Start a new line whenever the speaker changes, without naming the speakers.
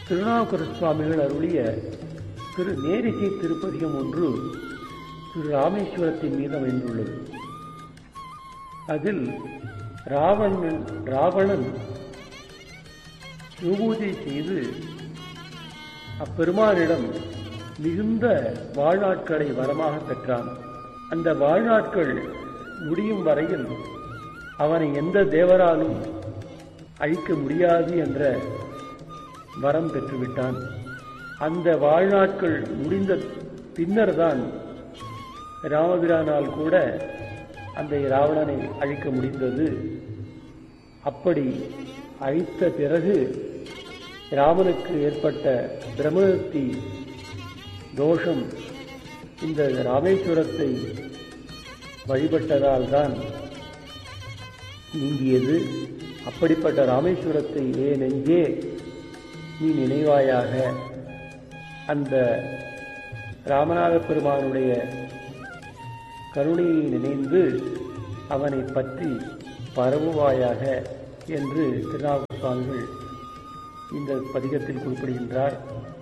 திருநாவுக்கர சுவாமிகள் அருளிய திரு நேரிசை திருப்பதிகம் ஒன்று திரு ராமேஸ்வரத்தின் மீது அமைந்துள்ளது. அதில் ராவணன் சிவபூஜை செய்து அப்பெருமானிடம் மிகுந்த வாழ்நாட்களை வரமாக பெற்றான். அந்த வாழ்நாட்கள் முடியும் வரையில் அவனை எந்த தேவராலும் அழிக்க முடியாது என்ற வரம் பெற்றுவிட்டான். அந்த வாழ்நாட்கள் முடிந்த பின்னர் தான் ராமபிரானால் கூட அந்த ராவணனை அழிக்க முடிந்தது. அப்படி அழித்த பிறகு ராமனுக்கு ஏற்பட்ட பிரம்மஹத்தி தோஷம் இந்த ராமேஸ்வரத்தை வழிபட்டதால் தான் நீங்கியது. அப்படிப்பட்ட ராமேஸ்வரத்தை நெஞ்சே நீ நினைவாயாக, அந்த ராமநாத பெருமானுடைய கருணையை நினைந்து அவனை பற்றி பரவுவாயாக என்று திருநாவுக்கர சுவாமிகள் இந்த பதிகத்தில் குறிப்பிடுகின்றார்.